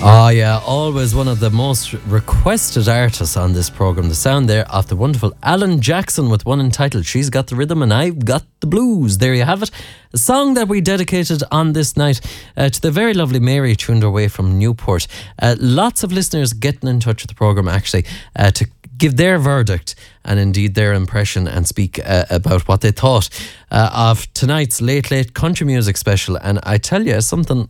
Oh yeah, always one of the most requested artists on this programme. The sound there of the wonderful Alan Jackson with one entitled She's Got the Rhythm and I've Got the Blues. There you have it. A song that we dedicated on this night to the very lovely Mary tuned her way from Newport. Lots of listeners getting in touch with the programme actually to give their verdict and indeed their impression and speak about what they thought of tonight's Late Country Music Special. And I tell you something,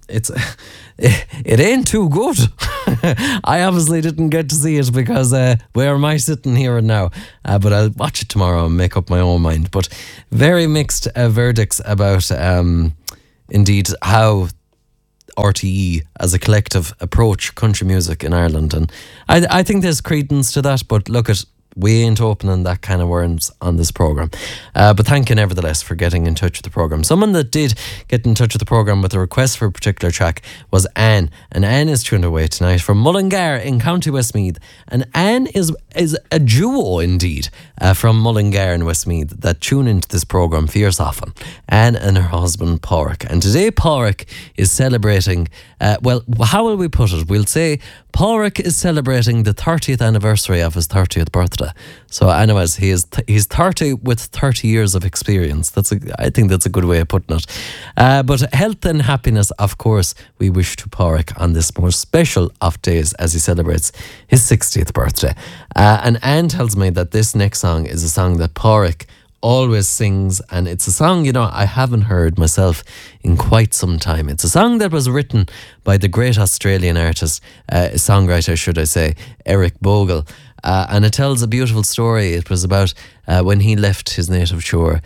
it ain't too good. I obviously didn't get to see it because where am I sitting here and now? But I'll watch it tomorrow and make up my own mind. But very mixed verdicts about indeed how RTE as a collective approach country music in Ireland, and I think there's credence to that, but look, we ain't opening that kind of worms on this programme. But thank you nevertheless for getting in touch with the programme. Someone that did get in touch with the programme with a request for a particular track was Anne, and Anne is tuned away tonight from Mullingar in County Westmeath. And Anne is a duo indeed from Mullingar in Westmeath that tune into this programme fierce often. Anne and her husband Pádraig. And today Pádraig is celebrating, well, how will we put it? We'll say Pádraig is celebrating the 30th anniversary of his 30th birthday. So anyways, he's 30 with 30 years of experience. I think that's a good way of putting it. But health and happiness, of course, we wish to Pádraig on this more special of days as he celebrates his 60th birthday. And Anne tells me that this next song is a song that Pádraig always sings, and it's a song, I haven't heard myself in quite some time. It's a song that was written by the great Australian artist, songwriter, should I say, Eric Bogle. And it tells a beautiful story. It was about when he left his native shore.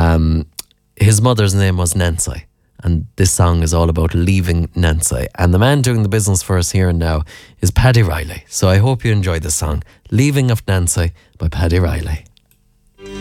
His mother's name was Nancy, and this song is all about leaving Nancy. And the man doing the business for us here and now is Paddy Riley. So I hope you enjoy this song, Leaving of Nancy by Paddy Riley.